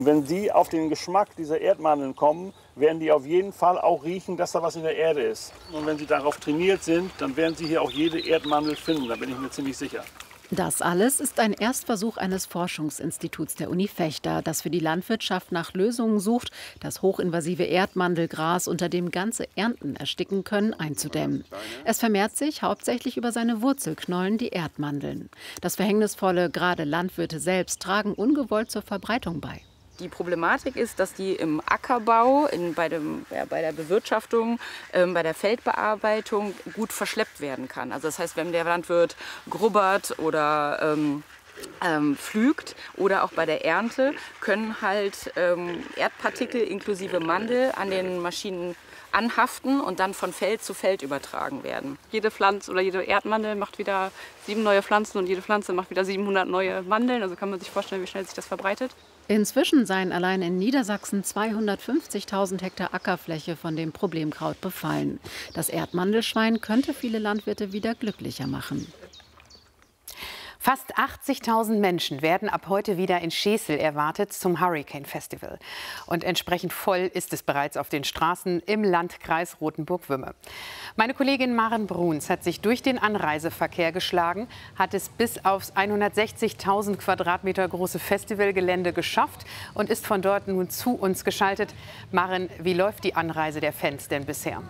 Wenn Sie auf den Geschmack dieser Erdmandeln kommen, werden die auf jeden Fall auch riechen, dass da was in der Erde ist. Und wenn Sie darauf trainiert sind, dann werden Sie hier auch jede Erdmandel finden, da bin ich mir ziemlich sicher. Das alles ist ein Erstversuch eines Forschungsinstituts der Uni Vechta, das für die Landwirtschaft nach Lösungen sucht, das hochinvasive Erdmandelgras, unter dem ganze Ernten ersticken können, einzudämmen. Es vermehrt sich hauptsächlich über seine Wurzelknollen, die Erdmandeln. Das Verhängnisvolle, gerade Landwirte selbst tragen ungewollt zur Verbreitung bei. Die Problematik ist, dass die im Ackerbau, bei der Bewirtschaftung, bei der Feldbearbeitung gut verschleppt werden kann. Also das heißt, wenn der Landwirt grubbert oder pflügt oder auch bei der Ernte, können halt Erdpartikel inklusive Mandel an den Maschinen anhaften und dann von Feld zu Feld übertragen werden. Jede Pflanze oder jede Erdmandel macht wieder 7 neue Pflanzen und jede Pflanze macht wieder 700 neue Mandeln. Also kann man sich vorstellen, wie schnell sich das verbreitet. Inzwischen seien allein in Niedersachsen 250.000 Hektar Ackerfläche von dem Problemkraut befallen. Das Erdmandelschwein könnte viele Landwirte wieder glücklicher machen. Fast 80.000 Menschen werden ab heute wieder in Schesel erwartet zum Hurricane Festival. Und entsprechend voll ist es bereits auf den Straßen im Landkreis Rothenburg-Wümme. Meine Kollegin Maren Bruns hat sich durch den Anreiseverkehr geschlagen, hat es bis aufs 160.000 Quadratmeter große Festivalgelände geschafft und ist von dort nun zu uns geschaltet. Maren, wie läuft die Anreise der Fans denn bisher?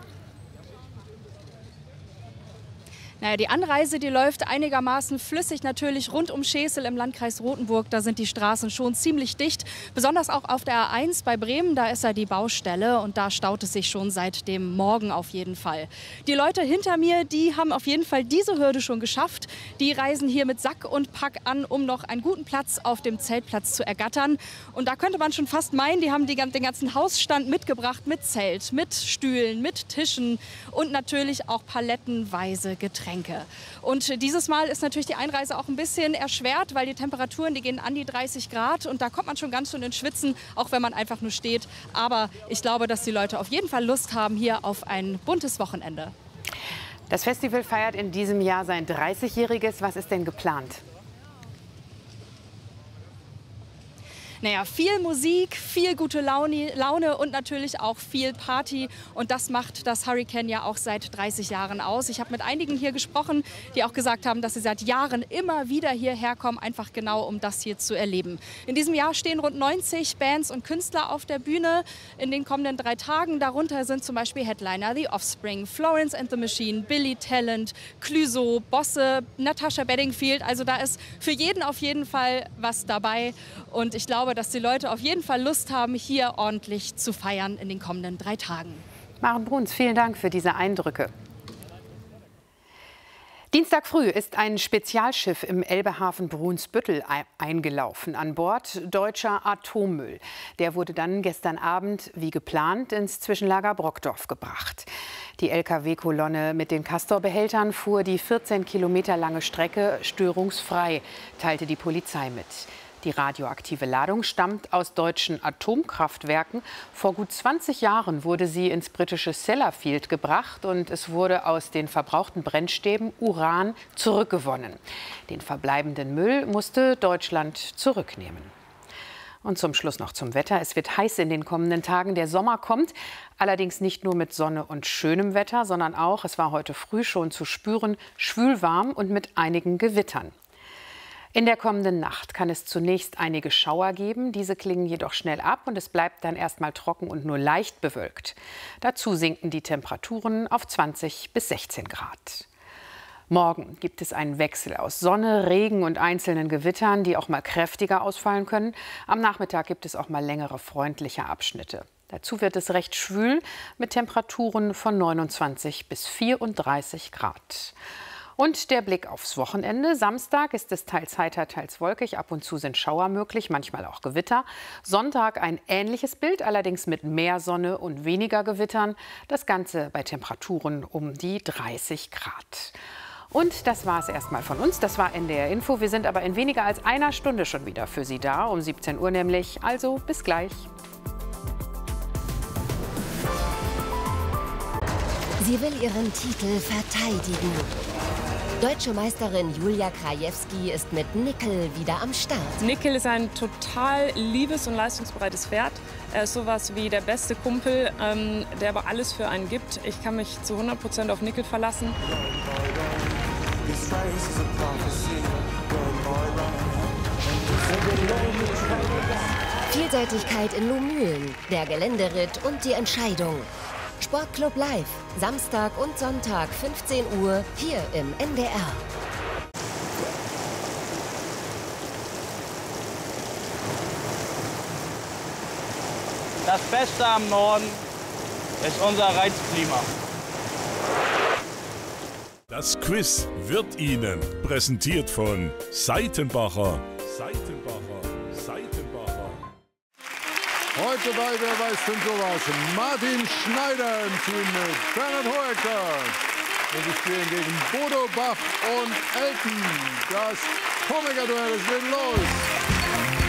Naja, die Anreise, die läuft einigermaßen flüssig natürlich rund um Schesel im Landkreis Rothenburg. Da sind die Straßen schon ziemlich dicht. Besonders auch auf der A1 bei Bremen, da ist ja die Baustelle und da staut es sich schon seit dem Morgen auf jeden Fall. Die Leute hinter mir, die haben auf jeden Fall diese Hürde schon geschafft. Die reisen hier mit Sack und Pack an, um noch einen guten Platz auf dem Zeltplatz zu ergattern. Und da könnte man schon fast meinen, die haben den ganzen Hausstand mitgebracht mit Zelt, mit Stühlen, mit Tischen und natürlich auch palettenweise Getränke. Und dieses Mal ist natürlich die Einreise auch ein bisschen erschwert, weil die Temperaturen, die gehen an die 30 Grad und da kommt man schon ganz schön ins Schwitzen, auch wenn man einfach nur steht. Aber ich glaube, dass die Leute auf jeden Fall Lust haben hier auf ein buntes Wochenende. Das Festival feiert in diesem Jahr sein 30-jähriges. Was ist denn geplant? Naja, viel Musik, viel gute Laune und natürlich auch viel Party. Und das macht das Hurricane ja auch seit 30 Jahren aus. Ich habe mit einigen hier gesprochen, die auch gesagt haben, dass sie seit Jahren immer wieder hierher kommen, einfach genau um das hier zu erleben. In diesem Jahr stehen rund 90 Bands und Künstler auf der Bühne in den kommenden 3 Tagen. Darunter sind zum Beispiel Headliner The Offspring, Florence and the Machine, Billy Talent, Clouseau, Bosse, Natasha Bedingfield. Also da ist für jeden auf jeden Fall was dabei. Und ich glaube, dass die Leute auf jeden Fall Lust haben, hier ordentlich zu feiern in den kommenden 3 Tagen. Maren Bruns, vielen Dank für diese Eindrücke. Dienstag früh ist ein Spezialschiff im Elbehafen Brunsbüttel eingelaufen. An Bord deutscher Atommüll. Der wurde dann gestern Abend, wie geplant, ins Zwischenlager Brockdorf gebracht. Die Lkw-Kolonne mit den Castor-Behältern fuhr die 14 Kilometer lange Strecke störungsfrei, teilte die Polizei mit. Die radioaktive Ladung stammt aus deutschen Atomkraftwerken. Vor gut 20 Jahren wurde sie ins britische Sellafield gebracht und es wurde aus den verbrauchten Brennstäben Uran zurückgewonnen. Den verbleibenden Müll musste Deutschland zurücknehmen. Und zum Schluss noch zum Wetter. Es wird heiß in den kommenden Tagen. Der Sommer kommt, allerdings nicht nur mit Sonne und schönem Wetter, sondern auch, es war heute früh schon zu spüren, schwülwarm und mit einigen Gewittern. In der kommenden Nacht kann es zunächst einige Schauer geben. Diese klingen jedoch schnell ab und es bleibt dann erstmal trocken und nur leicht bewölkt. Dazu sinken die Temperaturen auf 20 bis 16 Grad. Morgen gibt es einen Wechsel aus Sonne, Regen und einzelnen Gewittern, die auch mal kräftiger ausfallen können. Am Nachmittag gibt es auch mal längere freundliche Abschnitte. Dazu wird es recht schwül mit Temperaturen von 29 bis 34 Grad. Und der Blick aufs Wochenende. Samstag ist es teils heiter, teils wolkig. Ab und zu sind Schauer möglich, manchmal auch Gewitter. Sonntag ein ähnliches Bild, allerdings mit mehr Sonne und weniger Gewittern. Das Ganze bei Temperaturen um die 30 Grad. Und das war es erstmal von uns. Das war NDR Info. Wir sind aber in weniger als einer Stunde schon wieder für Sie da. Um 17 Uhr nämlich. Also bis gleich. Sie will ihren Titel verteidigen. Deutsche Meisterin Julia Krajewski ist mit Nickel wieder am Start. Nickel ist ein total liebes und leistungsbereites Pferd. Er ist sowas wie der beste Kumpel, der aber alles für einen gibt. Ich kann mich zu 100% auf Nickel verlassen. Vielseitigkeit in Lohmühlen, der Geländeritt und die Entscheidung. Sportclub Live, Samstag und Sonntag 15 Uhr hier im NDR. Das Beste am Norden ist unser Reizklima. Das Quiz wird Ihnen präsentiert von Seitenbacher. Heute bei Wer weiß denn sowas? Martin Schneider im Team mit Bernhard Hoeker. Und sie spielen gegen Bodo Bach und Elton. Das Komikerduell, es geht los.